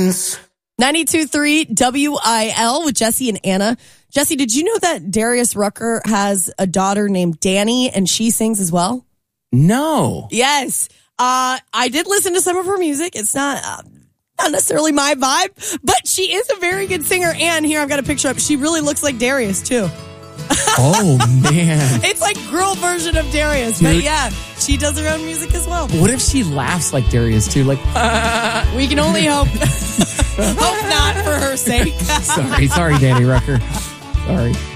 friends. 92.3 WIL with Jesse and Anna. Jesse, did you know that Darius Rucker has a daughter named Danny and she sings as well? No. Yes. I did listen to some of her music. It's not necessarily my vibe, but she is a very good singer. And here I've got a picture up. She really looks like Darius too. Oh, man. It's like girl version of Darius. Dude. But yeah, she does her own music as well. What if she laughs like Darius too? Like, We can only hope. Hope not for her sake. sorry, Danny Rucker. Sorry.